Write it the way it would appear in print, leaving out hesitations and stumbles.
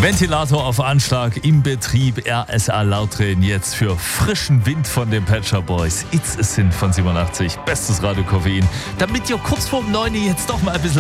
Ventilator auf Anschlag im Betrieb. RSA Lautren jetzt für frischen Wind von den Pet Shop Boys. It's a Sin von 87. Bestes Radio Koffein. Damit ihr kurz vorm 9 jetzt doch mal ein bisschen